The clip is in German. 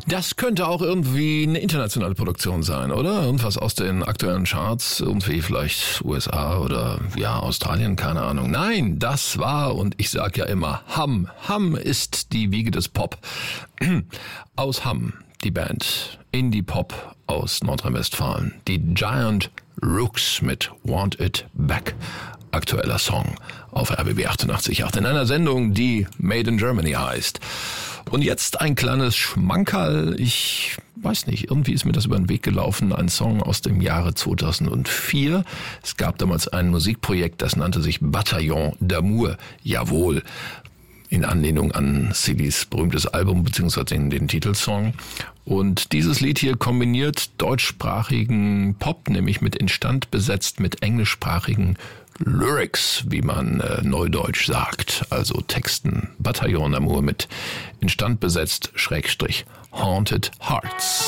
Das könnte auch irgendwie eine internationale Produktion sein, oder? Irgendwas aus den aktuellen Charts, irgendwie vielleicht USA oder ja, Australien, keine Ahnung. Nein, das war, und ich sag ja immer, Hamm. Hamm ist die Wiege des Pop. Aus Hamm, die Band Indie-Pop aus Nordrhein-Westfalen. Die Giant Rooks mit Want It Back. Aktueller Song auf RBB 88.8 in einer Sendung, die Made in Germany heißt. Und jetzt ein kleines Schmankerl. Ich weiß nicht, irgendwie ist mir das über den Weg gelaufen. Ein Song aus dem Jahre 2004. Es gab damals ein Musikprojekt, das nannte sich Bataillon d'Amour. Jawohl. In Anlehnung an Cillys berühmtes Album beziehungsweise den Titelsong. Und dieses Lied hier kombiniert deutschsprachigen Pop, nämlich mit Instand besetzt mit englischsprachigen Lyrics, wie man neudeutsch sagt, also Texten. Bataillon d'Amour mit Instand besetzt / Haunted Hearts.